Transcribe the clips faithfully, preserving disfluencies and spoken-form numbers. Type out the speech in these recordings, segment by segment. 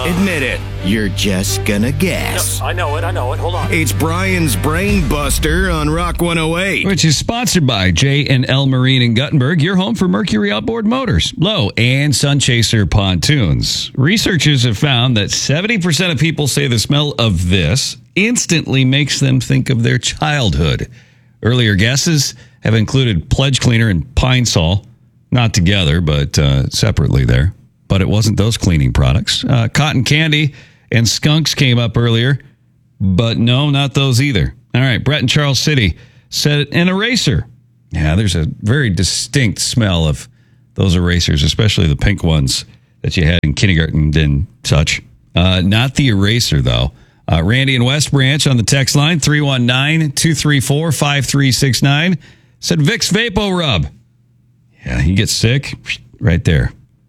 Admit it. You're just gonna guess. No, I know it, I know it. Hold on. It's Brian's Brain Buster on Rock one oh eight. Which is sponsored by J and L Marine in Guttenberg, your home for Mercury outboard motors, Low and Sunchaser pontoons. Researchers have found that seventy percent of people say the smell of this instantly makes them think of their childhood. Earlier guesses have included Pledge Cleaner and Pine Sol, not together, but uh, separately there. But it wasn't those cleaning products. Uh, cotton candy and skunks came up earlier, but no, not those either. All right, Brett in Charles City said an eraser. Yeah, there's a very distinct smell of those erasers, especially the pink ones that you had in kindergarten and such. Uh, not the eraser, though. Uh, Randy in West Branch on the text line, three one nine, two three four, five three six nine, said Vicks Vapo Rub. Yeah, he gets sick right there.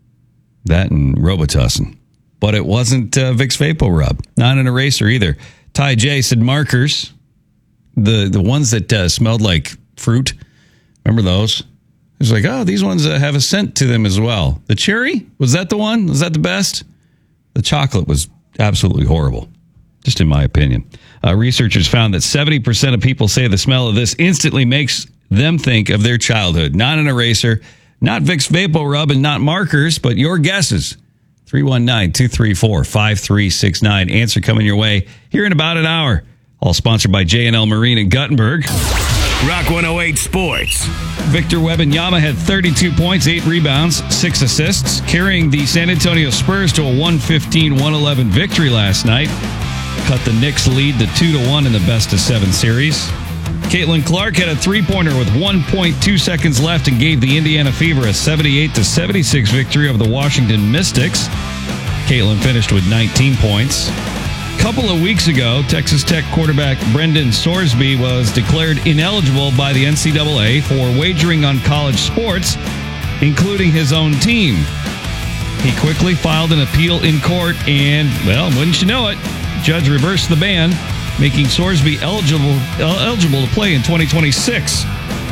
That and Robitussin. But it wasn't uh, Vicks Vapo Rub. Not an eraser either. Ty J said markers. The the ones that uh, smelled like fruit. Remember those? It was like, oh, these ones uh, have a scent to them as well. The cherry? Was that the one? Was that the best? The chocolate was absolutely horrible, just in my opinion. Uh, researchers found that seventy percent of people say the smell of this instantly makes them think of their childhood. Not an eraser, not Vicks Vapo Rub, and not markers, but your guesses. three one nine, two three four, five three six nine. Answer coming your way here in about an hour. All sponsored by J and L Marine in Guttenberg. Rock one oh eight Sports. Victor Wembanyama had thirty-two points, eight rebounds, six assists, carrying the San Antonio Spurs to a one fifteen, one eleven victory last night. Cut the Knicks lead to two to one in the best of seven series. Caitlin Clark had a three-pointer with one point two seconds left and gave the Indiana Fever a seventy-eight to seventy-six victory over the Washington Mystics. Caitlin finished with nineteen points. A couple of weeks ago, Texas Tech quarterback Brendan Sorsby was declared ineligible by the N C double A for wagering on college sports, including his own team. He quickly filed an appeal in court and, well, wouldn't you know it, the judge reversed the ban, making Sorsby eligible eligible to play in twenty twenty-six.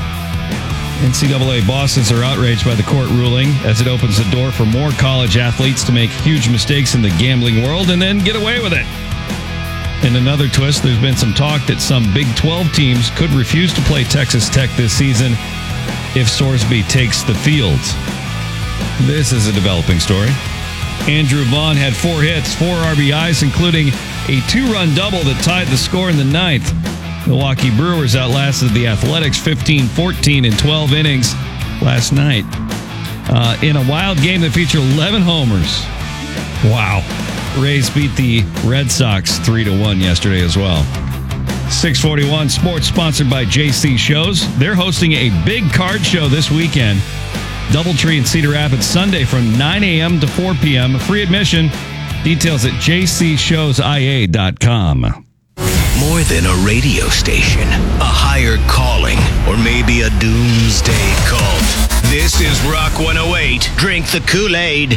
N C double A bosses are outraged by the court ruling as it opens the door for more college athletes to make huge mistakes in the gambling world and then get away with it. In another twist, there's been some talk that some Big twelve teams could refuse to play Texas Tech this season if Sorsby takes the field. This is a developing story. Andrew Vaughn had four hits, four R B Is, including a two-run double that tied the score in the ninth. Milwaukee Brewers outlasted the Athletics fifteen fourteen in twelve innings last night. Uh, in a wild game that featured eleven homers. Wow. Rays beat the Red Sox three to one yesterday as well. six forty-one Sports, sponsored by J C Shows. They're hosting a big card show this weekend. Doubletree in Cedar Rapids Sunday from nine a.m. to four p.m. Free admission. Details at j c shows i a dot com. More than a radio station, a higher calling, or maybe a doomsday cult. This is Rock one oh eight. Drink the Kool-Aid.